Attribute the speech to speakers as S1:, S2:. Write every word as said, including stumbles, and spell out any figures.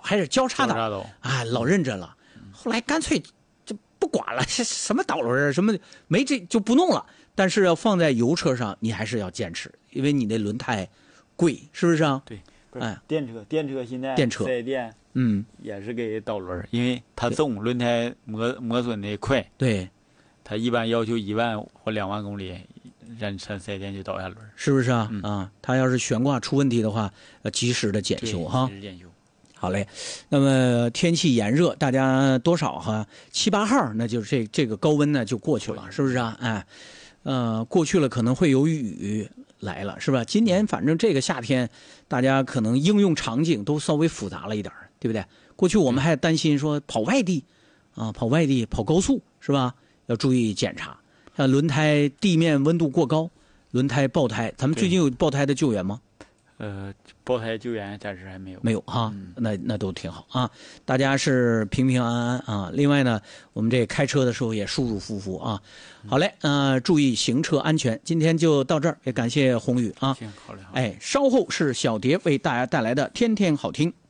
S1: 还是交叉岛，
S2: 交叉岛
S1: 啊，老认真了。后来干脆就不管了，是什么导轮啊，什么没这就不弄了。但是要放在油车上，你还是要坚持，因为你那轮胎贵，是不是啊？
S2: 对，
S1: 哎，
S2: 电车电车现在
S1: 电车
S2: 四 S 店
S1: 嗯
S2: 也是给导轮，因为它重，轮胎磨磨损的快，
S1: 对，
S2: 它一般要求一万或两万公里，让上四 S 店就导一下轮，
S1: 是不是啊？
S2: 嗯
S1: 啊，它要是悬挂出问题的话，要及时的检修哈。
S2: 及时检修。
S1: 好嘞，那么天气炎热，大家多少哈七八号，那就是这这个高温呢就过去了，是不是啊？哎，呃，过去了可能会有雨来了，是吧？今年反正这个夏天，大家可能应用场景都稍微复杂了一点，对不对？过去我们还担心说跑外地，啊，跑外地跑高速是吧？要注意检查，像轮胎地面温度过高，轮胎爆胎，咱们最近有爆胎的救援吗？
S2: 呃，爆胎救援暂时还没有，
S1: 没有哈，
S2: 嗯、
S1: 那那都挺好啊，大家是平平安安啊。另外呢，我们这开车的时候也舒舒服服啊。好嘞，呃，注意行车安全。今天就到这儿，也感谢宏宇啊。
S2: 行，好嘞，好嘞。
S1: 哎，稍后是小蝶为大家带来的天天好听。